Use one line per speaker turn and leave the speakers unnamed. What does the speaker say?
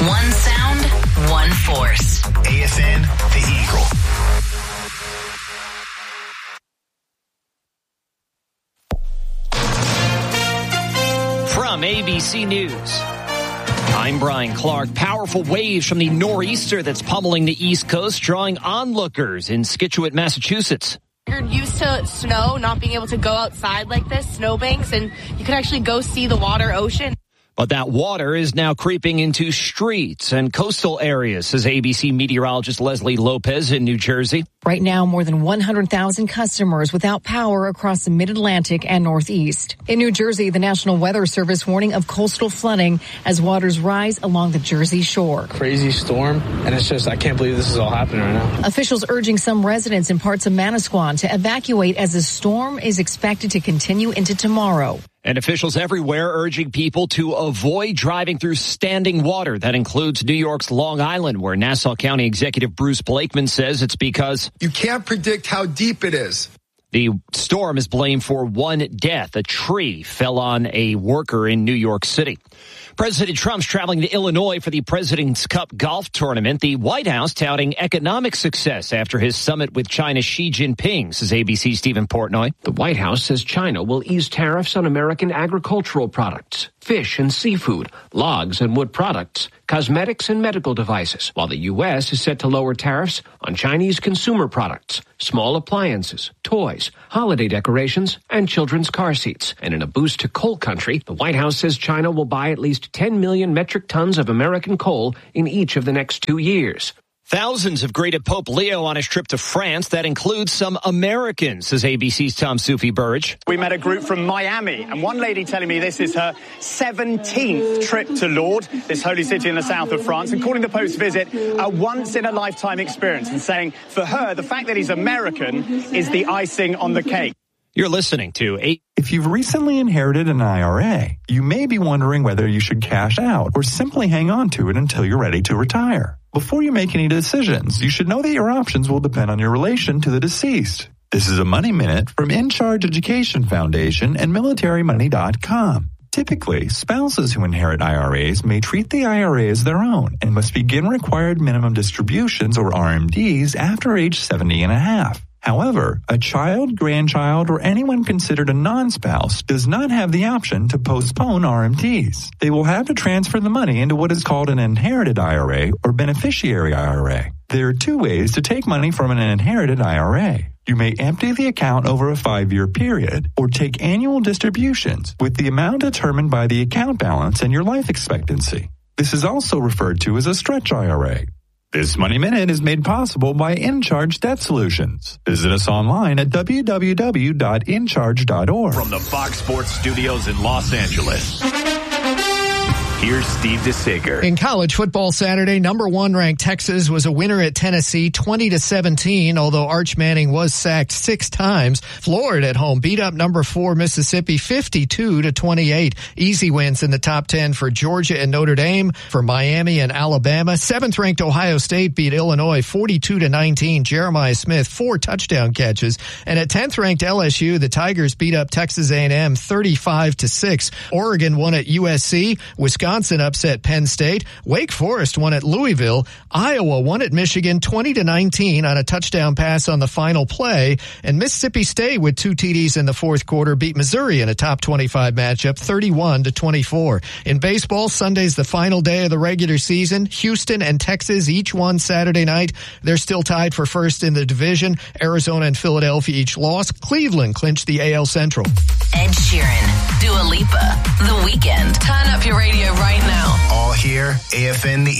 One sound, one force.
AFN, The Eagle.
From ABC News, I'm Brian Clark. Powerful waves from the nor'easter that's pummeling the East Coast, drawing onlookers in Scituate, Massachusetts.
You're used to snow, not being able to go outside like this, snowbanks, and you could actually go see the water ocean.
But that water is now creeping into streets and coastal areas, says ABC meteorologist Leslie Lopez in New Jersey.
Right now, more than 100,000 customers without power across the Mid-Atlantic and Northeast. In New Jersey, the National Weather Service warning of coastal flooding as waters rise along the Jersey shore.
Crazy storm, and it's just, I can't believe this is all happening right now.
Officials urging some residents in parts of Manasquan to evacuate as the storm is expected to continue into tomorrow.
And officials everywhere urging people to avoid driving through standing water. That includes New York's Long Island, where Nassau County Executive Bruce Blakeman says it's because
you can't predict how deep it is.
The storm is blamed for one death. A tree fell on a worker in New York City. President Trump's traveling to Illinois for the President's Cup golf tournament. The White House touting economic success after his summit with China's Xi Jinping, says ABC's Stephen Portnoy.
The White House says China will ease tariffs on American agricultural products, fish and seafood, logs and wood products, cosmetics and medical devices, while the U.S. is set to lower tariffs on Chinese consumer products, small appliances, toys, holiday decorations, and children's car seats. And in a boost to coal country, the White House says China will buy at least 10 million metric tons of American coal in each of the next 2 years.
Thousands have greeted Pope Leo on his trip to France. That includes some Americans, says ABC's Tom Soufi-Burridge.
We met a group from Miami, and one lady telling me this is her 17th trip to Lourdes, this holy city in the south of France, and calling the Pope's visit a once-in-a-lifetime experience, and saying for her, the fact that he's American is the icing on the cake.
You're listening to
If you've recently inherited an IRA, you may be wondering whether you should cash out or simply hang on to it until you're ready to retire. Before you make any decisions, you should know that your options will depend on your relation to the deceased. This is a Money Minute from In Charge Education Foundation and MilitaryMoney.com. Typically, spouses who inherit IRAs may treat the IRA as their own and must begin required minimum distributions, or RMDs, after age 70 and a half. However, a child, grandchild, or anyone considered a non-spouse does not have the option to postpone RMDs. They will have to transfer the money into what is called an inherited IRA or beneficiary IRA. There are two ways to take money from an inherited IRA. You may empty the account over a 5-year period or take annual distributions with the amount determined by the account balance and your life expectancy. This is also referred to as a stretch IRA. This Money Minute is made possible by InCharge Debt Solutions. Visit us online at www.incharge.org.
From the Fox Sports Studios in Los Angeles, here's Steve DeSager.
In college football Saturday, number 1 ranked Texas was a winner at Tennessee 20-17, although Arch Manning was sacked 6 times. Florida at home beat up number 4 Mississippi 52-28. Easy wins in the top 10 for Georgia and Notre Dame. For Miami and Alabama, 7th ranked Ohio State beat Illinois 42-19. Jeremiah Smith 4 touchdown catches. And at 10th ranked LSU, the Tigers beat up Texas A&M 35-6. Oregon won at USC. Wisconsin upset Penn State. Wake Forest won at Louisville. Iowa won at Michigan 20-19 on a touchdown pass on the final play. And Mississippi State, with 2 TDs in the fourth quarter, beat Missouri in a top 25 matchup 31-24. In baseball, Sunday's the final day of the regular season. Houston and Texas each won Saturday night. They're still tied for first in the division. Arizona and Philadelphia each lost. Cleveland clinched the AL Central.
Ed Sheeran, Dua Lipa, The Weeknd. Turn up your radio right now.
All here, AFN The